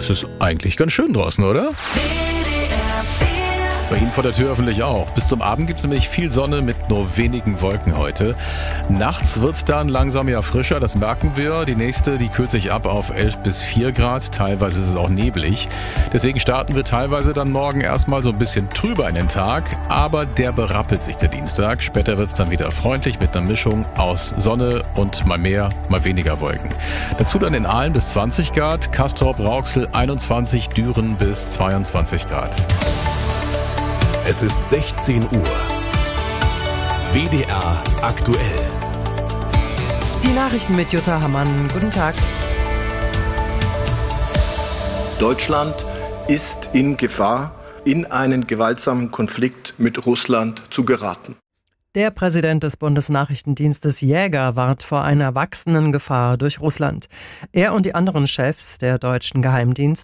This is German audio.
Es ist eigentlich ganz schön draußen, oder? Bei Ihnen vor der Tür hoffentlich auch. Bis zum Abend gibt es nämlich viel Sonne mit nur wenigen Wolken heute. Nachts wird es dann langsam ja frischer, das merken wir. Die nächste, die kühlt sich ab auf 11 bis 4 Grad. Teilweise ist es auch neblig. Deswegen starten wir teilweise dann morgen erstmal so ein bisschen trüber in den Tag. Aber der berappelt sich der Dienstag. Später wird es dann wieder freundlich mit einer Mischung aus Sonne und mal mehr, mal weniger Wolken. Dazu dann in Aalen bis 20 Grad, Castrop, Rauxel 21, Düren bis 22 Grad. Es ist 16 Uhr. WDR aktuell. Die Nachrichten mit Jutta Hammann. Guten Tag. Deutschland ist in Gefahr, in einen gewaltsamen Konflikt mit Russland zu geraten. Der Präsident des Bundesnachrichtendienstes Jäger warnt vor einer wachsenden Gefahr durch Russland. Er und die anderen Chefs der deutschen Geheimdienste